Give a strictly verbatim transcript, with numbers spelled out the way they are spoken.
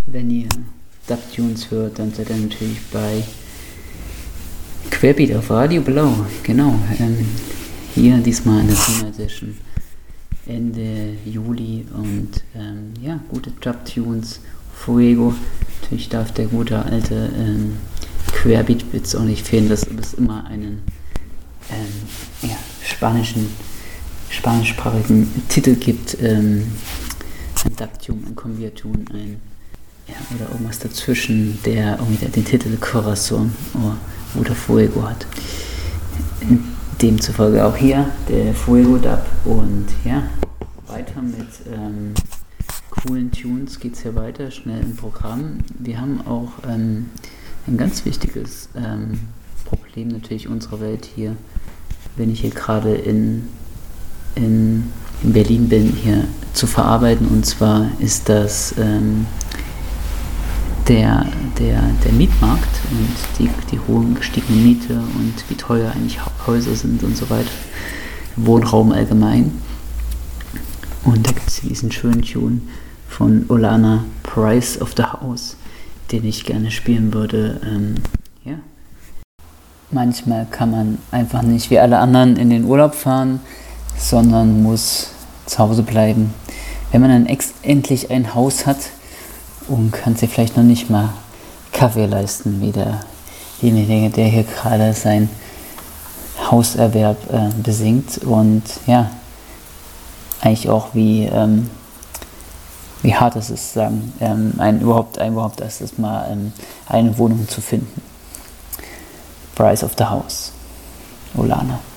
Wenn ihr Dub-Tunes hört, dann seid ihr natürlich bei Querbeat auf Radio Blau. Genau. Ähm, hier diesmal in der Summer Session Ende Juli und ähm, ja, gute Dub-Tunes. Fuego. Natürlich darf der gute alte ähm, Querbeat-Witz auch nicht fehlen, dass es immer einen ähm, ja, spanischen, spanischsprachigen Titel gibt. Ähm, ein Dub-Tune, ein Convia-Tune, ein ja, oder irgendwas dazwischen, der irgendwie den Titel Corazon oder Fuego hat. Demzufolge auch hier der Fuego Dub und ja, weiter mit ähm, coolen Tunes geht's hier weiter, schnell im Programm. Wir haben auch ähm, ein ganz wichtiges ähm, Problem natürlich unserer Welt hier, wenn ich hier gerade in, in, in Berlin bin, hier zu verarbeiten, und zwar ist das ähm, der, der, der Mietmarkt und die, die hohen gestiegene Miete und wie teuer eigentlich Häuser sind und so weiter, Wohnraum allgemein. Und da gibt es diesen schönen Tune von Olana, Price of the House, den ich gerne spielen würde. Ähm, ja. Manchmal kann man einfach nicht wie alle anderen in den Urlaub fahren, sondern muss zu Hause bleiben. Wenn man dann ex- endlich ein Haus hat und kann sich vielleicht noch nicht mal Kaffee leisten, wie derjenige, der hier gerade sein Hauserwerb äh, besingt. Und ja, eigentlich auch wie, ähm, wie hart es ist, sagen, ähm, ein, überhaupt, ein, überhaupt erst mal ähm, eine Wohnung zu finden. Price of the House, Olana.